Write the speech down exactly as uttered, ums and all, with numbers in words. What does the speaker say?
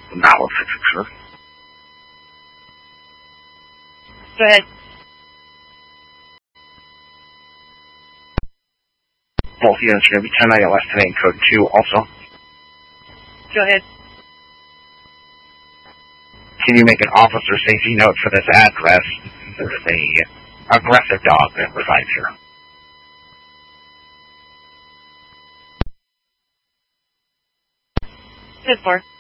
Now it's sure. Go ahead. Both units are going to be ten I L S today in code two also. Go ahead. Can you make an officer safety note for this address? There's a aggressive dog that resides here. ten four.